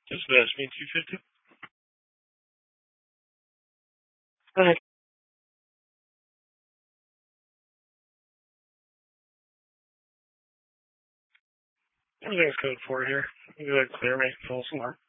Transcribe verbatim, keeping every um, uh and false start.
Just ask me two fifty. Alright. Everything's code four here. You gotta clear me. False alarm.